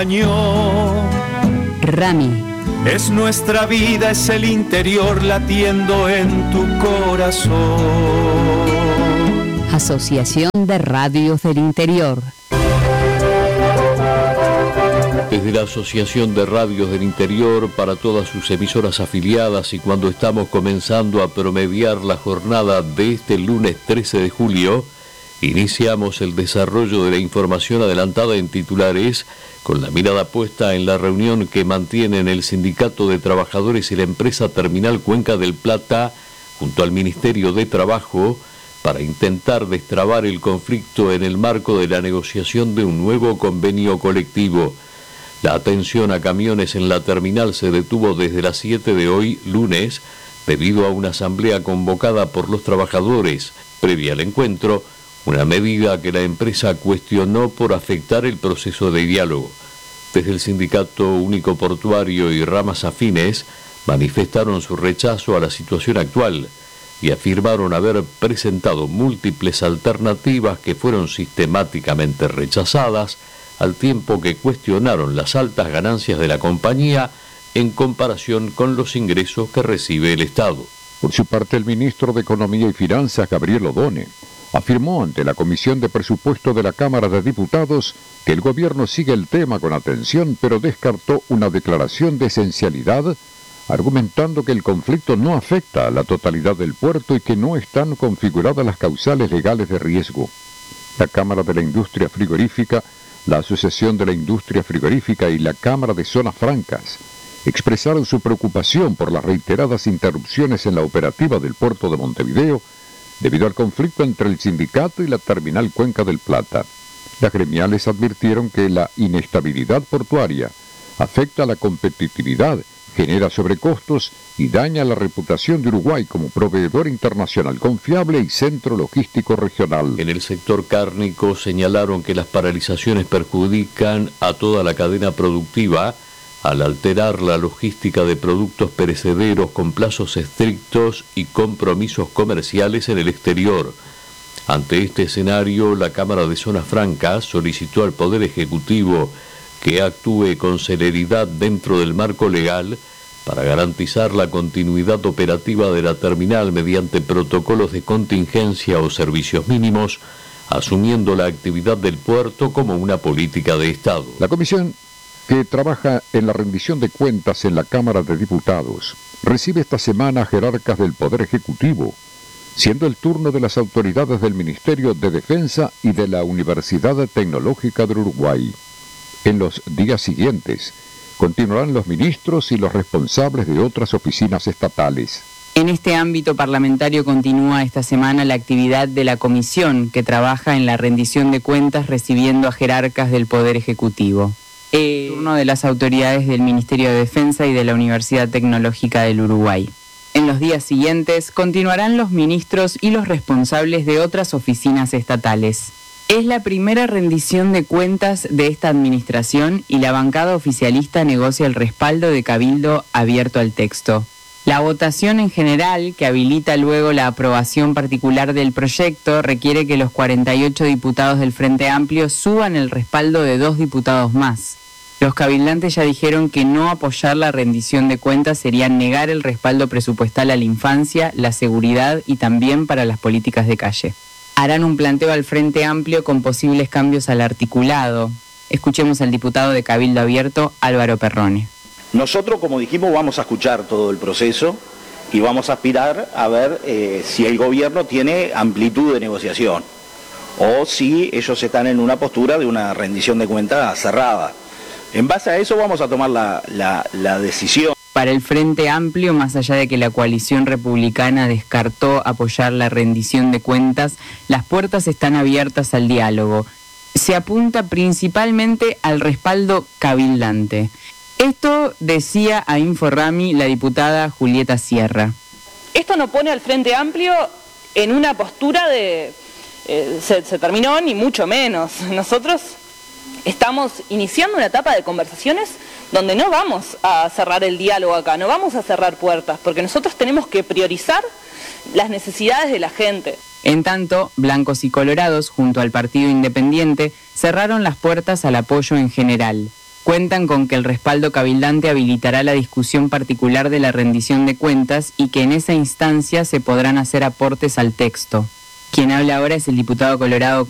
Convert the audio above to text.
Rami. Es nuestra vida, es el interior latiendo en tu corazón. Asociación de Radios del Interior. Desde la Asociación de Radios del Interior, para todas sus emisoras afiliadas, y cuando estamos comenzando a promediar la jornada de este lunes 13 de julio, iniciamos el desarrollo de la información adelantada en titulares, con la mirada puesta en la reunión que mantienen el Sindicato de Trabajadores y la empresa Terminal Cuenca del Plata junto al Ministerio de Trabajo para intentar destrabar el conflicto en el marco de la negociación de un nuevo convenio colectivo. La atención a camiones en la terminal se detuvo desde las 7 de hoy, lunes, debido a una asamblea convocada por los trabajadores. Previa al encuentro, una medida que la empresa cuestionó por afectar el proceso de diálogo. Desde el Sindicato Único Portuario y ramas afines manifestaron su rechazo a la situación actual y afirmaron haber presentado múltiples alternativas que fueron sistemáticamente rechazadas, al tiempo que cuestionaron las altas ganancias de la compañía en comparación con los ingresos que recibe el Estado. Por su parte, el ministro de Economía y Finanzas, Gabriel Odone, afirmó ante la Comisión de Presupuesto de la Cámara de Diputados que el gobierno sigue el tema con atención, pero descartó una declaración de esencialidad, argumentando que el conflicto no afecta a la totalidad del puerto y que no están configuradas las causales legales de riesgo. La Cámara de la Industria Frigorífica, la Asociación de la Industria Frigorífica y la Cámara de Zonas Francas expresaron su preocupación por las reiteradas interrupciones en la operativa del puerto de Montevideo debido al conflicto entre el sindicato y la Terminal Cuenca del Plata. Las gremiales advirtieron que la inestabilidad portuaria afecta a la competitividad, genera sobrecostos y daña la reputación de Uruguay como proveedor internacional confiable y centro logístico regional. En el sector cárnico señalaron que las paralizaciones perjudican a toda la cadena productiva al alterar la logística de productos perecederos con plazos estrictos y compromisos comerciales en el exterior. Ante este escenario, la Cámara de Zonas Francas solicitó al Poder Ejecutivo que actúe con celeridad dentro del marco legal para garantizar la continuidad operativa de la terminal mediante protocolos de contingencia o servicios mínimos, asumiendo la actividad del puerto como una política de Estado. La comisión que trabaja en la rendición de cuentas en la Cámara de Diputados recibe esta semana a jerarcas del Poder Ejecutivo, siendo el turno de las autoridades del Ministerio de Defensa y de la Universidad Tecnológica del Uruguay. En los días siguientes, continuarán los ministros y los responsables de otras oficinas estatales. En este ámbito parlamentario continúa esta semana la actividad de la comisión que trabaja en la rendición de cuentas recibiendo a jerarcas del Poder Ejecutivo. El turno de las autoridades del Ministerio de Defensa y de la Universidad Tecnológica del Uruguay. En los días siguientes continuarán los ministros y los responsables de otras oficinas estatales. Es la primera rendición de cuentas de esta administración y la bancada oficialista negocia el respaldo de Cabildo abierto al texto. La votación en general, que habilita luego la aprobación particular del proyecto, requiere que los 48 diputados del Frente Amplio suban el respaldo de 2 diputados más. Los cabildantes ya dijeron que no apoyar la rendición de cuentas sería negar el respaldo presupuestal a la infancia, la seguridad y también para las políticas de calle. Harán un planteo al Frente Amplio con posibles cambios al articulado. Escuchemos al diputado de Cabildo Abierto, Álvaro Perrone. Nosotros, como dijimos, vamos a escuchar todo el proceso y vamos a aspirar a ver si el gobierno tiene amplitud de negociación o si ellos están en una postura de una rendición de cuentas cerrada. En base a eso vamos a tomar la decisión. Para el Frente Amplio, más allá de que la coalición republicana descartó apoyar la rendición de cuentas, las puertas están abiertas al diálogo. Se apunta principalmente al respaldo cabildante. Esto decía a Inforrami la diputada Julieta Sierra. Esto no pone al Frente Amplio en una postura de se terminó, ni mucho menos. Nosotros estamos iniciando una etapa de conversaciones donde no vamos a cerrar el diálogo acá, no vamos a cerrar puertas, porque nosotros tenemos que priorizar las necesidades de la gente. En tanto, blancos y colorados, junto al Partido Independiente, cerraron las puertas al apoyo en general. Cuentan con que el respaldo cabildante habilitará la discusión particular de la rendición de cuentas y que en esa instancia se podrán hacer aportes al texto. Quien habla ahora es el diputado colorado